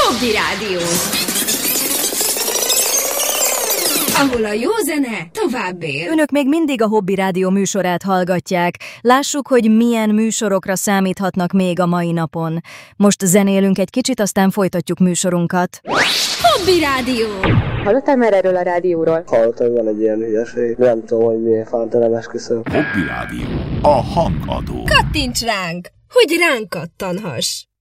Hobby Rádió, ahol a jó zene tovább él. Önök még mindig a Hobby Rádió műsorát hallgatják. Lássuk, hogy milyen műsorokra számíthatnak még a mai napon. Most zenélünk egy kicsit, aztán folytatjuk műsorunkat. Hobby Rádió! Hallottál már erről a rádióról? Hallottam, hogy van egy ilyen hülyeség. Nem tudom, hogy milyen fánta, nem esküszöm. Hobby Rádió, a hangadó. Kattints ránk, hogy ránk kattanhass!